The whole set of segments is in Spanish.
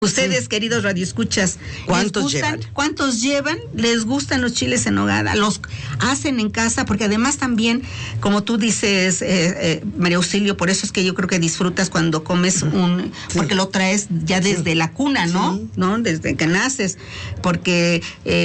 Ustedes, queridos radioescuchas, ¿cuántos llevan? ¿Cuántos llevan? ¿Les gustan los chiles en nogada? ¿Los hacen en casa? Porque además también, como tú dices, María Auxilio, por eso es que yo creo que disfrutas cuando comes porque lo traes ya desde la cuna, ¿no? Sí. ¿No? Desde que naces. Porque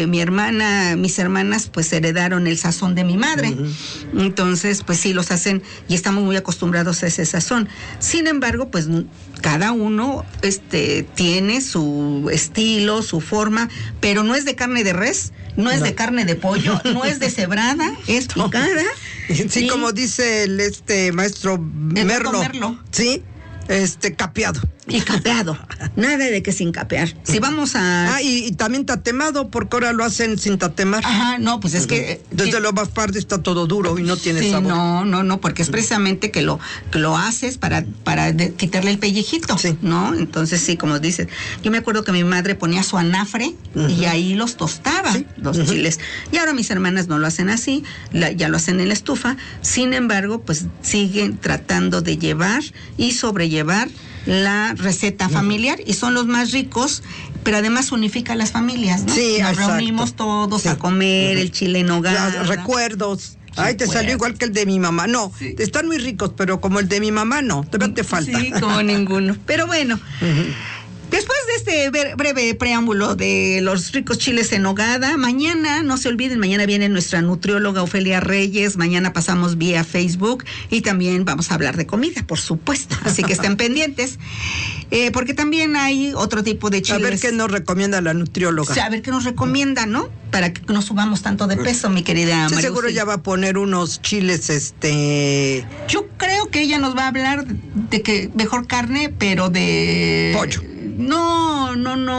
mis hermanas, pues heredaron el sazón de mi madre. Entonces, pues sí, los hacen y estamos muy acostumbrados a ese sazón. Sin embargo, pues cada uno tiene su estilo, su forma, pero no es de carne de res, no es de carne de pollo, no es de cebrada, es picada. Sí, como dice el maestro Merlo. Sí, capeado. Y capeado, nada de que sin capear. Si vamos a... y también tatemado, porque ahora lo hacen sin tatemar. Ajá, no, pues es que... Desde lo más parte está todo duro y no tiene sabor. No, porque es precisamente que lo haces para quitarle el pellejito, ¿no? Entonces sí, como dices, yo me acuerdo que mi madre ponía su anafre y ahí los tostaba, los chiles. Y ahora mis hermanas no lo hacen así, ya lo hacen en la estufa. Sin embargo, pues siguen tratando de llevar y sobrellevar la receta familiar y son los más ricos, pero además unifica a las familias, ¿no? Sí, nos exacto. Reunimos todos a comer el chile en nogada. Recuerdos. Ay, te salió igual que el de mi mamá. No, están muy ricos, pero como el de mi mamá no, todavía te falta. Sí, como ninguno. Pero bueno, después de este breve preámbulo de los ricos chiles en nogada, mañana, no se olviden, mañana viene nuestra nutrióloga Ofelia Reyes, mañana pasamos vía Facebook y también vamos a hablar de comida, por supuesto, así que estén pendientes, porque también hay otro tipo de chiles. A ver qué nos recomienda la nutrióloga. O sea, a ver qué nos recomienda, ¿no? Para que no subamos tanto de peso, mi querida María. Seguro ya va a poner unos chiles, Yo creo que ella nos va a hablar de que mejor carne, pero de... pollo. No,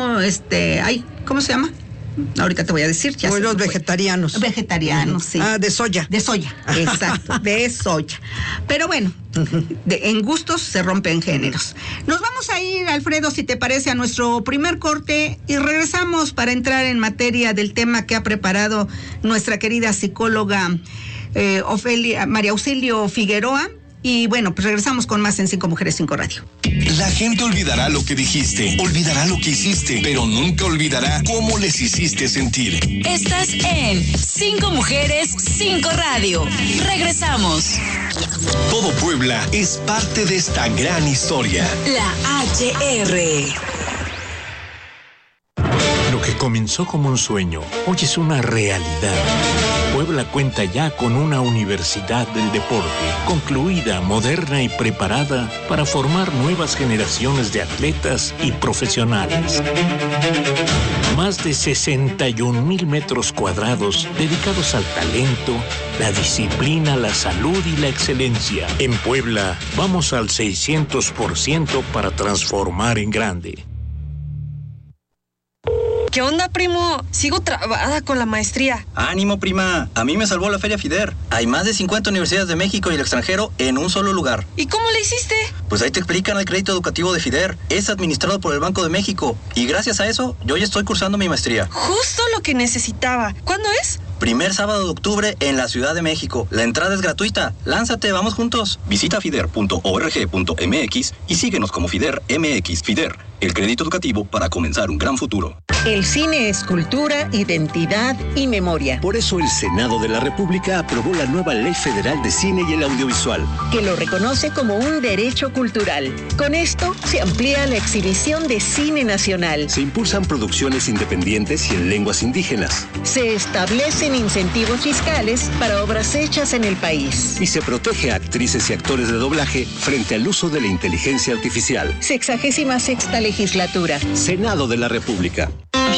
¿cómo se llama? Ahorita te voy a decir. Como los vegetarianos. Vegetarianos, sí. De soya. De soya, exacto, de soya. Pero bueno, en gustos se rompen géneros. Nos vamos a ir, Alfredo, si te parece, a nuestro primer corte y regresamos para entrar en materia del tema que ha preparado nuestra querida psicóloga María Auxilio Figueroa. Y bueno, pues regresamos con más en 5 Mujeres 5 Radio. La gente olvidará lo que dijiste, olvidará lo que hiciste, pero nunca olvidará cómo les hiciste sentir. Estás en 5 Mujeres 5 Radio. Regresamos. Todo Puebla es parte de esta gran historia. La HR. Lo que comenzó como un sueño, hoy es una realidad. Puebla cuenta ya con una universidad del deporte, concluida, moderna y preparada para formar nuevas generaciones de atletas y profesionales. Más de 61,000 metros cuadrados dedicados al talento, la disciplina, la salud y la excelencia. En Puebla, vamos al 600% para transformar en grande. ¿Qué onda, primo? Sigo trabada con la maestría. Ánimo, prima. A mí me salvó la Feria FIDER. Hay más de 50 universidades de México y el extranjero en un solo lugar. ¿Y cómo le hiciste? Pues ahí te explican el crédito educativo de FIDER. Es administrado por el Banco de México. Y gracias a eso, yo ya estoy cursando mi maestría. Justo lo que necesitaba. ¿Cuándo es? Primer sábado de octubre en la Ciudad de México. La entrada es gratuita. Lánzate, vamos juntos. Visita fider.org.mx y síguenos como FIDER MX. FIDER, el crédito educativo para comenzar un gran futuro. El cine es cultura, identidad y memoria. Por eso el Senado de la República aprobó la nueva Ley Federal de Cine y el Audiovisual, que lo reconoce como un derecho cultural. Con esto se amplía la exhibición de cine nacional. Se impulsan producciones independientes y en lenguas indígenas. Se establecen incentivos fiscales para obras hechas en el país. Y se protege a actrices y actores de doblaje frente al uso de la inteligencia artificial. 66ª legislatura. Senado de la República.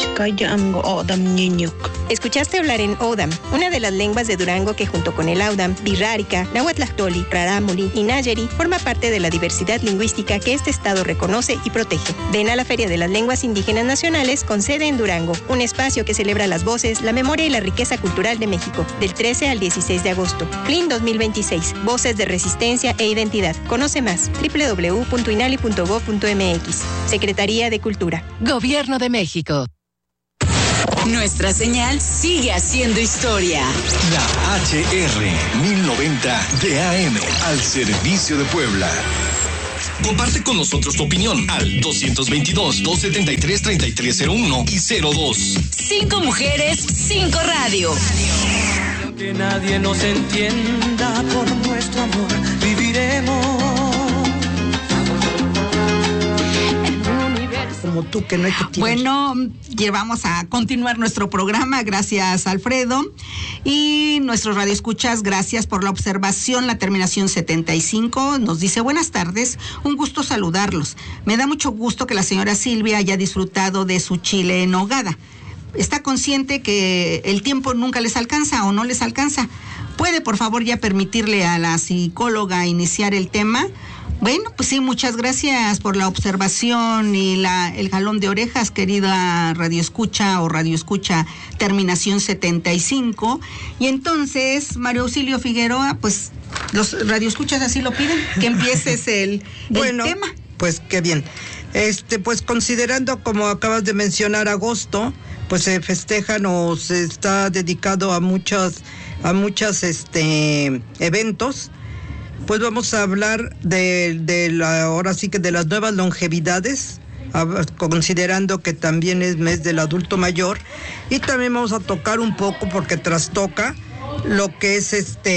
Escuchaste hablar en Odam, una de las lenguas de Durango que junto con el Audam, Birrárica, Nahuatlactoli, Rarámuri y Nayeri forma parte de la diversidad lingüística que este estado reconoce y protege. Ven a la Feria de las Lenguas Indígenas Nacionales con sede en Durango, un espacio que celebra las voces, la memoria y la riqueza cultural de México, del 13 al 16 de agosto. CLIN 2026, Voces de Resistencia e Identidad. Conoce más, www.inali.gov.mx. Secretaría de Cultura. Gobierno de México. Nuestra señal sigue haciendo historia. La HR 1090 de AM al servicio de Puebla. Comparte con nosotros tu opinión al 222-273-3301 y 02. 5 mujeres, 5 radio. Que nadie nos entienda, por nuestro amor viviremos. Como tú, que no hay que tirar. Bueno, vamos a continuar nuestro programa. Gracias, Alfredo. Y nuestros radioescuchas, gracias por la observación. La terminación 75 nos dice: buenas tardes, un gusto saludarlos. Me da mucho gusto que la señora Silvia haya disfrutado de su chile en nogada. ¿Está consciente que el tiempo nunca les alcanza o no les alcanza? ¿Puede, por favor, ya permitirle a la psicóloga iniciar el tema? Bueno, pues sí, muchas gracias por la observación y el jalón de orejas, querida radioescucha o radioescucha terminación 75. Y entonces, Mario Auxilio Figueroa, pues los radioescuchas así lo piden, que empieces el tema. Pues qué bien. Pues considerando, como acabas de mencionar, agosto, pues se festejan o se está dedicado a muchos eventos. Pues vamos a hablar ahora sí que de las nuevas longevidades, considerando que también es mes del adulto mayor, y también vamos a tocar un poco, porque trastoca lo que es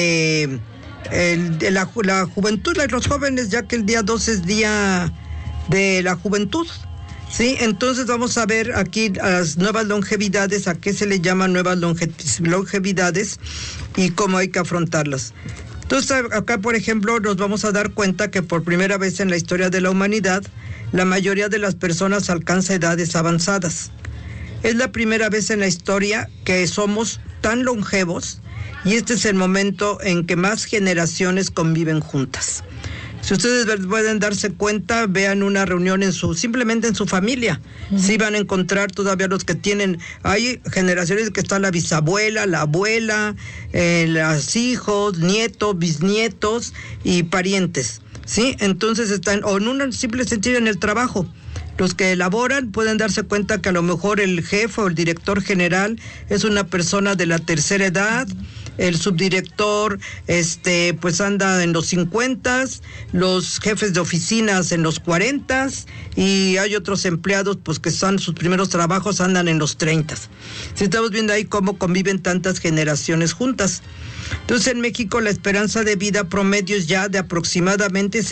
la juventud y los jóvenes, ya que el día 12 es día de la juventud. Sí, entonces vamos a ver aquí las nuevas longevidades, a qué se le llama nuevas longevidades y cómo hay que afrontarlas. Entonces, acá, por ejemplo, nos vamos a dar cuenta que por primera vez en la historia de la humanidad, la mayoría de las personas alcanza edades avanzadas. Es la primera vez en la historia que somos tan longevos, y este es el momento en que más generaciones conviven juntas. Si ustedes pueden darse cuenta, vean una reunión simplemente en su familia. Sí van a encontrar todavía los que tienen, hay generaciones que está la bisabuela, la abuela, los hijos, nietos, bisnietos y parientes. Sí, entonces están, o en un simple sentido en el trabajo. Los que elaboran pueden darse cuenta que a lo mejor el jefe o el director general es una persona de la tercera edad. El subdirector pues anda en los 50, los jefes de oficinas en los 40, y hay otros empleados pues que son sus primeros trabajos, andan en los 30. Si estamos viendo ahí cómo conviven tantas generaciones juntas. Entonces, en México la esperanza de vida promedio es ya de aproximadamente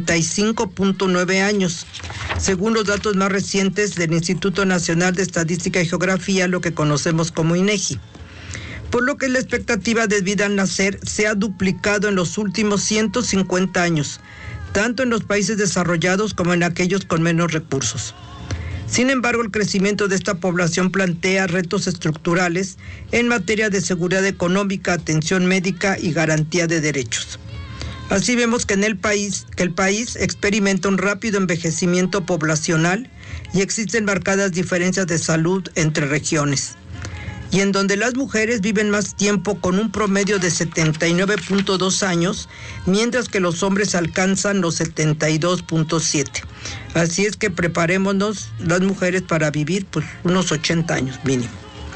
75.9 años, según los datos más recientes del Instituto Nacional de Estadística y Geografía, lo que conocemos como INEGI. Por lo que la expectativa de vida al nacer se ha duplicado en los últimos 150 años, tanto en los países desarrollados como en aquellos con menos recursos. Sin embargo, el crecimiento de esta población plantea retos estructurales en materia de seguridad económica, atención médica y garantía de derechos. Así vemos que el país experimenta un rápido envejecimiento poblacional y existen marcadas diferencias de salud entre regiones, y en donde las mujeres viven más tiempo con un promedio de 79.2 años, mientras que los hombres alcanzan los 72.7. Así es que preparémonos las mujeres para vivir pues unos 80 años mínimo.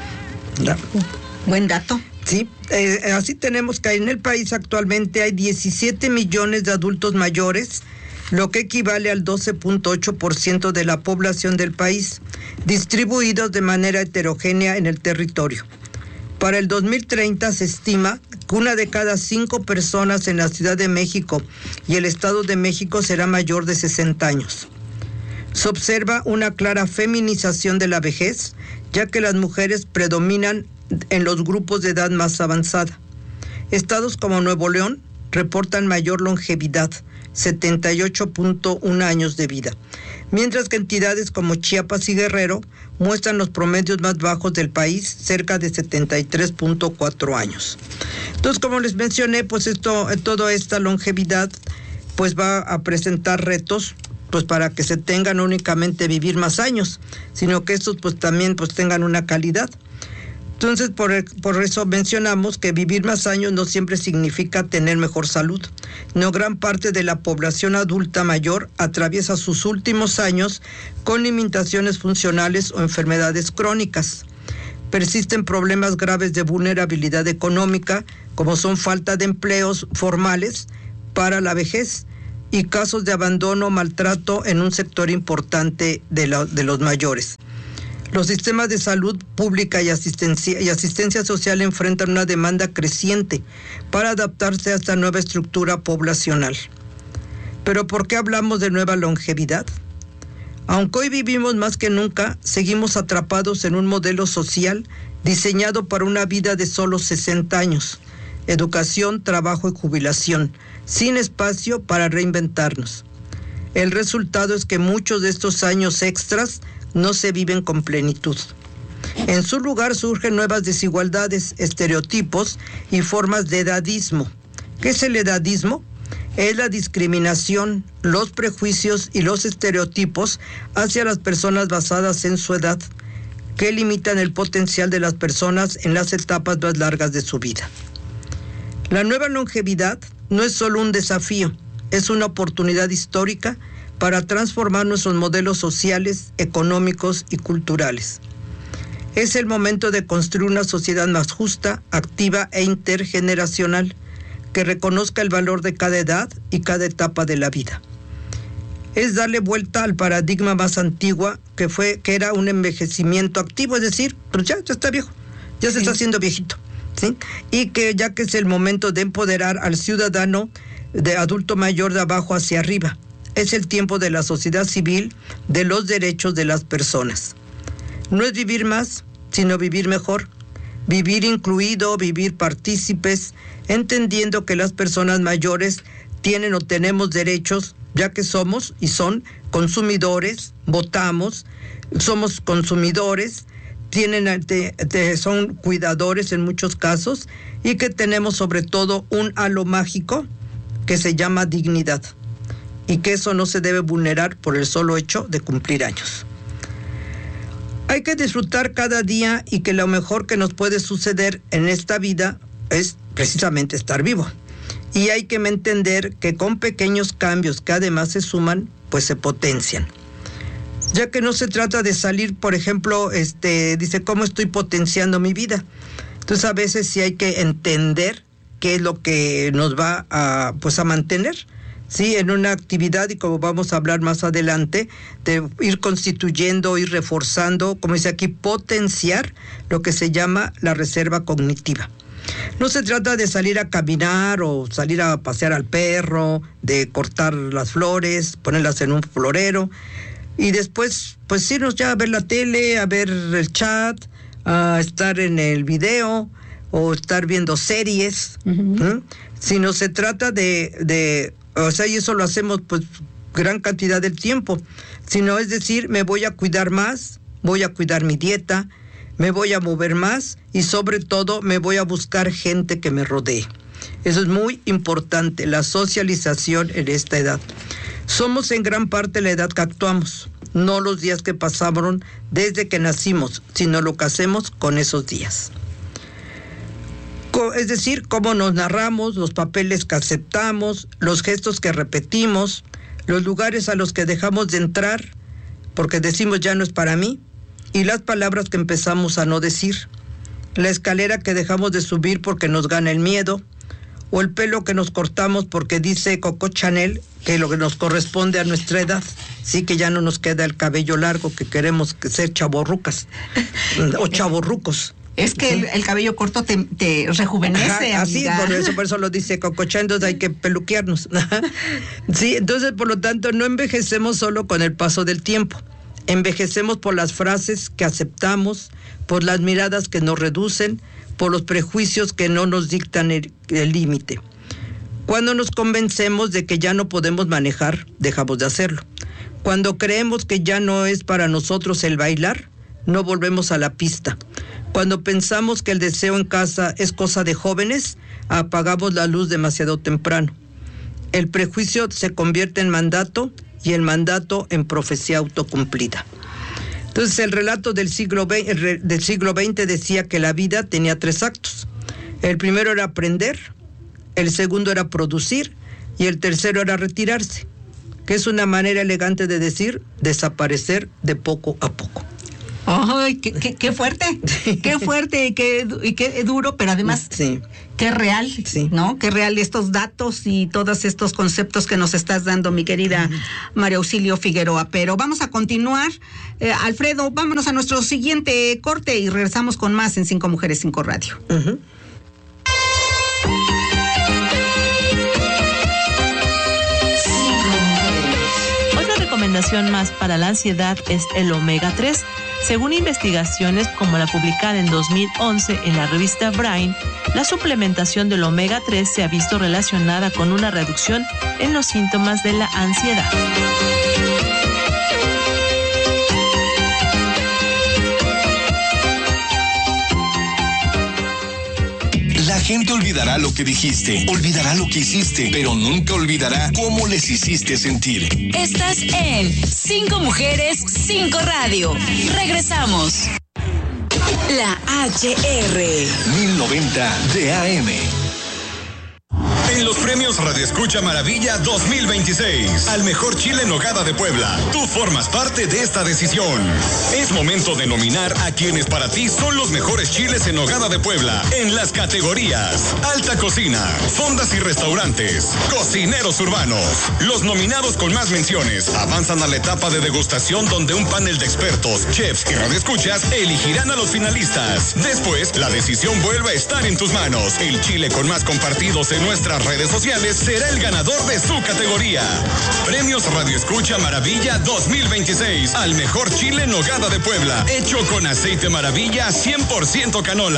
Buen dato. Sí, así tenemos que en el país actualmente hay 17 millones de adultos mayores, lo que equivale al 12.8% de la población del país, distribuidos de manera heterogénea en el territorio. Para el 2030 se estima que 1 de cada 5 personas en la Ciudad de México y el Estado de México será mayor de 60 años. Se observa una clara feminización de la vejez, ya que las mujeres predominan en los grupos de edad más avanzada. Estados como Nuevo León reportan mayor longevidad, 78.1 años de vida, mientras que entidades como Chiapas y Guerrero muestran los promedios más bajos del país, cerca de 73.4 años. Entonces, como les mencioné, pues toda esta longevidad pues va a presentar retos pues para que se tengan no únicamente vivir más años, sino que estos pues también pues tengan una calidad. Entonces, por eso mencionamos que vivir más años no siempre significa tener mejor salud. No, gran parte de la población adulta mayor atraviesa sus últimos años con limitaciones funcionales o enfermedades crónicas. Persisten problemas graves de vulnerabilidad económica, como son falta de empleos formales para la vejez, y casos de abandono o maltrato en un sector importante de los mayores. Los sistemas de salud pública y asistencia social enfrentan una demanda creciente para adaptarse a esta nueva estructura poblacional. ¿Pero por qué hablamos de nueva longevidad? Aunque hoy vivimos más que nunca, seguimos atrapados en un modelo social diseñado para una vida de solo 60 años, educación, trabajo y jubilación, sin espacio para reinventarnos. El resultado es que muchos de estos años extras no se viven con plenitud. En su lugar surgen nuevas desigualdades, estereotipos y formas de edadismo. ¿Qué es el edadismo? Es la discriminación, los prejuicios y los estereotipos hacia las personas basadas en su edad, que limitan el potencial de las personas en las etapas más largas de su vida. La nueva longevidad no es solo un desafío, es una oportunidad histórica para transformar nuestros modelos sociales, económicos y culturales. Es el momento de construir una sociedad más justa, activa e intergeneracional, que reconozca el valor de cada edad y cada etapa de la vida. Es darle vuelta al paradigma más antiguo que era un envejecimiento activo, es decir, pues ya está viejo, ya se está haciendo viejito, ¿sí? Y que ya que es el momento de empoderar al ciudadano de adulto mayor de abajo hacia arriba. Es el tiempo de la sociedad civil, de los derechos de las personas. No es vivir más, sino vivir mejor. Vivir incluido, vivir partícipes, entendiendo que las personas mayores tienen o tenemos derechos, ya que somos y son consumidores, votamos, somos consumidores, son cuidadores en muchos casos, y que tenemos sobre todo un halo mágico que se llama dignidad, y que eso no se debe vulnerar por el solo hecho de cumplir años. Hay que disfrutar cada día, y que lo mejor que nos puede suceder en esta vida es precisamente estar vivo. Y hay que entender que con pequeños cambios que además se suman, pues se potencian. Ya que no se trata de salir, por ejemplo, dice, ¿cómo estoy potenciando mi vida? Entonces a veces sí hay que entender qué es lo que nos va a mantener, ¿sí? En una actividad, y como vamos a hablar más adelante, de ir constituyendo, ir reforzando, como dice aquí, potenciar lo que se llama la reserva cognitiva. No se trata de salir a caminar o salir a pasear al perro, de cortar las flores, ponerlas en un florero, y después pues irnos ya a ver la tele, a ver el chat, a estar en el video o estar viendo series, sino se trata y eso lo hacemos pues gran cantidad del tiempo, sino es decir, me voy a cuidar más, voy a cuidar mi dieta, me voy a mover más y sobre todo me voy a buscar gente que me rodee. Eso es muy importante, la socialización en esta edad. Somos en gran parte la edad que actuamos, no los días que pasaron desde que nacimos, sino lo que hacemos con esos días. Es decir, cómo nos narramos, los papeles que aceptamos, los gestos que repetimos, los lugares a los que dejamos de entrar porque decimos ya no es para mí, y las palabras que empezamos a no decir, la escalera que dejamos de subir porque nos gana el miedo, o el pelo que nos cortamos porque dice Coco Chanel que lo que nos corresponde a nuestra edad, sí, que ya no nos queda el cabello largo, que queremos ser chavorrucas o chavorrucos. Es que el cabello corto te rejuvenece. Ajá, así, por eso lo dice Coco Chanel, entonces hay que peluquearnos. Sí, entonces por lo tanto no envejecemos solo con el paso del tiempo. Envejecemos por las frases que aceptamos, por las miradas que nos reducen, por los prejuicios que no nos dictan el límite. Cuando nos convencemos de que ya no podemos manejar, dejamos de hacerlo. Cuando creemos que ya no es para nosotros el bailar, no volvemos a la pista. Cuando pensamos que el deseo en casa es cosa de jóvenes, apagamos la luz demasiado temprano. El prejuicio se convierte en mandato y el mandato en profecía autocumplida. Entonces el relato del siglo XX decía que la vida tenía 3 actos. El primero era aprender, el segundo era producir y el tercero era retirarse, que es una manera elegante de decir desaparecer de poco a poco. ¡Ay, qué fuerte! ¡Qué fuerte y qué duro! Pero además, qué real, ¿no? Qué real estos datos y todos estos conceptos que nos estás dando, mi querida María Auxilio Figueroa. Pero vamos a continuar. Alfredo, vámonos a nuestro siguiente corte y regresamos con más en 5 Mujeres, 5 Radio. Otra recomendación más para la ansiedad es el omega 3. Según investigaciones como la publicada en 2011 en la revista Brain, la suplementación del omega 3 se ha visto relacionada con una reducción en los síntomas de la ansiedad. La gente olvidará lo que dijiste, olvidará lo que hiciste, pero nunca olvidará cómo les hiciste sentir. Estás en 5 Mujeres, 5 Radio. Regresamos. La HR 1090 de AM. En los premios Radio Escucha Maravilla 2026, al mejor chile en nogada de Puebla, tú formas parte de esta decisión. Es momento de nominar a quienes para ti son los mejores chiles en nogada de Puebla en las categorías Alta Cocina, Fondas y Restaurantes, Cocineros Urbanos. Los nominados con más menciones avanzan a la etapa de degustación, donde un panel de expertos, chefs y radioescuchas elegirán a los finalistas. Después, la decisión vuelve a estar en tus manos. El chile con más compartidos en nuestras redes sociales será el ganador de su categoría. Premios Radio Escucha Maravilla 2026 al mejor chile en nogada de Puebla, hecho con aceite Maravilla 100% canola.